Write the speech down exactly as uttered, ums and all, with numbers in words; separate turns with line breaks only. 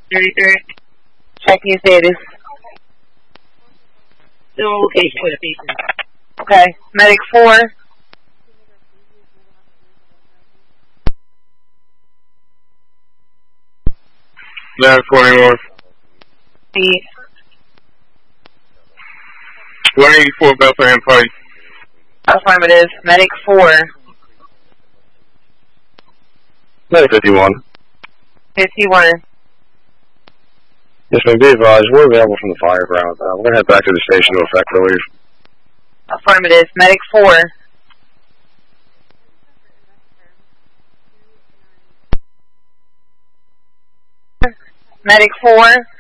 thirty-three. Checking status. Still location for the patient. Okay. Medic four.
Medic four anymore.
The
one eighty-four Bethlehem Pike.
affirmative. Medic four.
Medic fifty-one.
fifty-one.
Yes, ma'am, be advised, we're available from the fire ground. Uh, we're going to head back to the station to effect relief.
Affirmative. Medic four. Medic four.